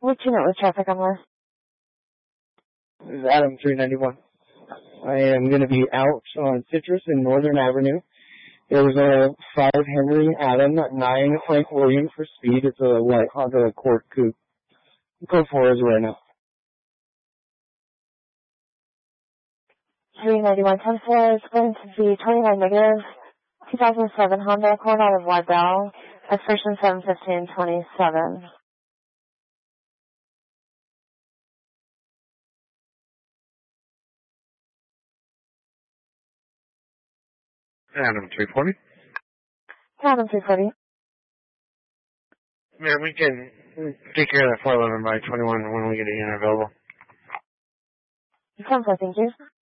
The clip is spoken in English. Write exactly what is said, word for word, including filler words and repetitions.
Which unit was traffic on this? This is Adam three ninety-one. I am going to be out on Citrus and Northern Avenue. There was a five Henry Adam nine Frank Williams for speed. It's a white Honda Accord coupe. Go for it right now. three ninety-one ten four is going to be twenty-nine negative. two thousand seven Honda Accord out of Wybell. Expression seven fifteen twenty-seven. Adam three forty. Adam three forty. Yeah, we can take care of that four eleven by twenty-one when we get a unit available. ten four, thank you.